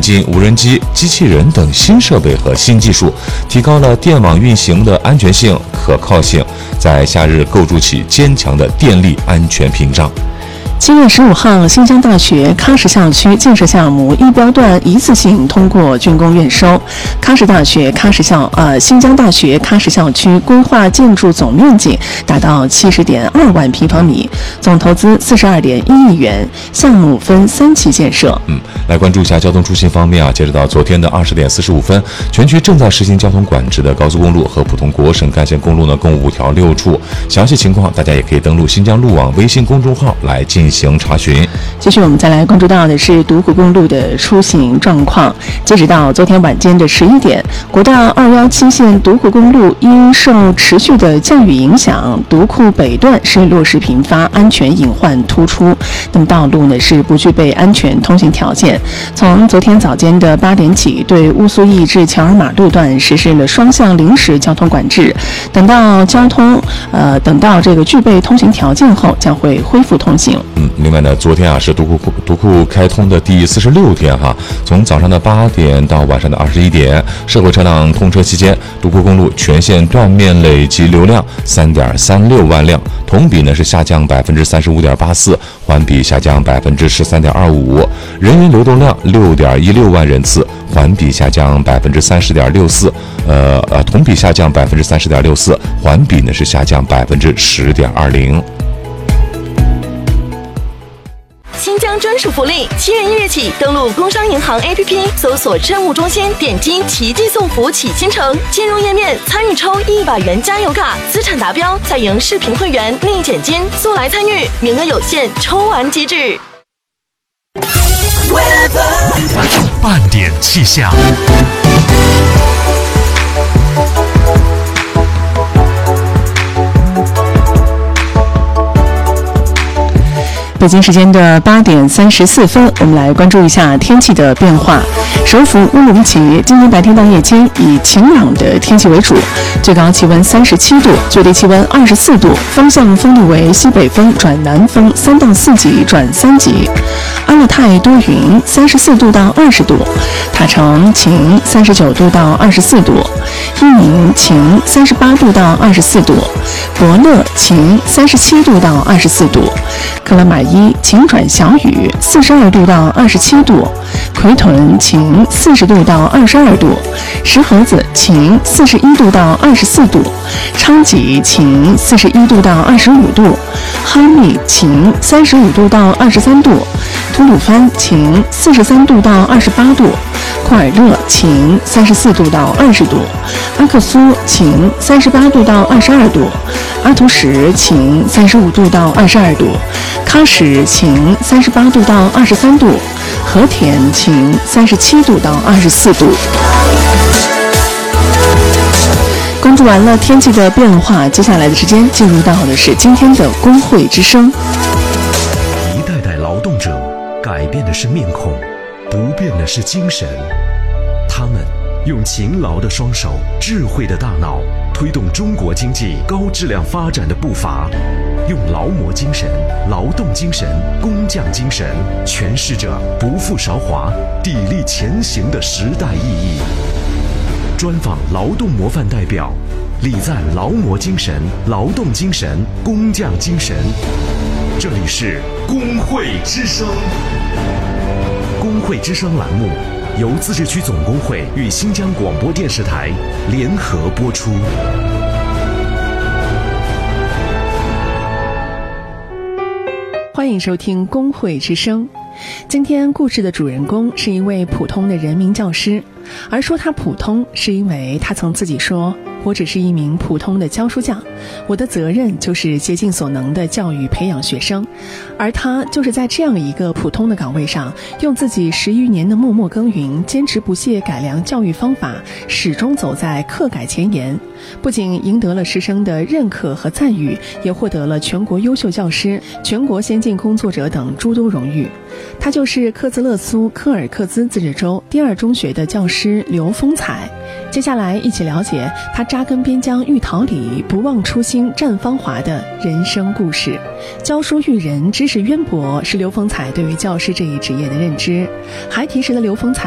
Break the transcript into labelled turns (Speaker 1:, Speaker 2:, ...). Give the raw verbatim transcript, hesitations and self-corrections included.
Speaker 1: 进无人机、机器人等新设备和新技术，提高了电网运行的安全性、可靠性，在夏日构筑起坚强的电力安全屏障。
Speaker 2: 七月十五号，新疆大学喀什校区建设项目一标段一次性通过竣工验收。喀什大学喀什校呃新疆大学喀什校区规划建筑总面积达到七十点二万平方米，总投资四十二点一亿元，项目分三期建设。
Speaker 1: 嗯，来关注一下交通出行方面啊，截止到昨天的二十点四十五分，全区正在实行交通管制的高速公路和普通国省干线公路呢，共五条六处。详细情况大家也可以登录新疆路网微信公众号来进行查询。
Speaker 2: 继续，我们再来关注到的是独库公路的出行状况。截止到昨天晚间的十一点，国道二一七线独库公路因受持续的降雨影响，独库北段是落石频发，安全隐患突出。那么道路呢是不具备安全通行条件。从昨天早间的八点起，对乌苏驿至乔尔马路段实施了双向临时交通管制。等到交通呃等到这个具备通行条件后，将会恢复通行。
Speaker 1: 嗯，另外呢，昨天啊是独库独库开通的第四十六天哈，从早上的八点到晚上的二十一点，社会车辆通车期间，独库公路全线断面累计流量三点三六万辆，同比呢是下降百分之三十五点八四，环比下降百分之十三点二五，人员流动量六点一六万人次，环比下降百分之三十点六四，呃呃，同比下降百分之三十点六四，环比呢是下降百分之十点二零。
Speaker 3: 新疆专属福利，七月一日起，登录工商银行 A P P， 搜索政务中心，点击奇迹送福启新城，进入页面参与抽一百元加油卡，资产达标再赢视频会员立减金，速来参与，名额有限，抽完即止。
Speaker 4: 半点气象。
Speaker 2: 北京时间的八点三十四分，我们来关注一下天气的变化。首府乌鲁木齐今天白天到夜间以晴朗的天气为主，最高气温三十七度，最低气温二十四度，风向风力为西北风转南风三到四级转三级。阿勒泰多云，三十四度到二十度；塔城晴，三十九度到二十四度；伊宁晴，三十八度到二十四度；博勒晴，三十七度到二十四度；克拉玛依晴转小雨，四十二度到二十七度；奎屯晴，四十度到二十二度；石河子晴，四十一度到二十四度；昌吉晴，四十一度到二十五度；哈密晴，三十五度到二十三度；吐鲁番晴，四十三度到二十八度；库尔勒晴，三十四度到二十度；阿克苏晴，三十八度到二十二度；阿图什晴，三十五度到二十二度；喀什晴，三十八度到二十三度；和田晴，三十七度到二十四度。关注完了天气的变化，接下来的时间进入到的是今天的工会之声。
Speaker 4: 一代代劳动者改变的是面孔，不变的是精神。他们用勤劳的双手、智慧的大脑，推动中国经济高质量发展的步伐，用劳模精神、劳动精神、工匠精神，诠释着不负韶华、砥砺前行的时代意义。专访劳动模范代表，礼赞劳模精神、劳动精神、工匠精神。这里是工会之声。工会之声栏目由自治区总工会与新疆广播电视台联合播出。
Speaker 2: 欢迎收听工会之声。今天故事的主人公是一位普通的人民教师，而说他普通是因为他曾自己说，我只是一名普通的教书匠，我的责任就是竭尽所能的教育培养学生。而他就是在这样一个普通的岗位上，用自己十余年的默默耕耘，坚持不懈改良教育方法，始终走在课改前沿，不仅赢得了师生的认可和赞誉，也获得了全国优秀教师、全国先进工作者等诸多荣誉。他就是科兹勒苏科尔克孜自治州第二中学的教师刘丰才。接下来一起了解他扎根边疆育桃李、不忘初心绽芳华的人生故事。教书育人，知识渊博，是刘丰才对于教师这一职业的认知。孩提时的刘丰才